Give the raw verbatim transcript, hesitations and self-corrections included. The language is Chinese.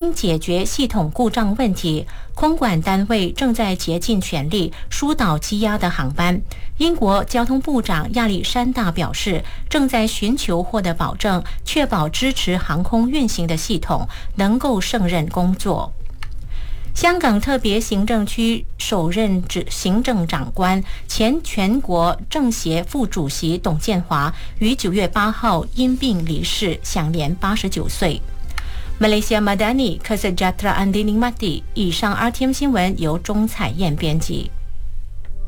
经解决系统故障问题，空管单位正在竭尽全力疏导积压的航班。英国交通部长亚历山大表示，正在寻求获得保证，确保支持航空运行的系统能够胜任工作。香港特别行政区首任行政长官、前全国政协副主席董建华于九月八号因病离世，享年八十九岁。Malaysia Madani Kesejahteraan Dinikmati。以上 R T M 新闻由钟彩燕编辑。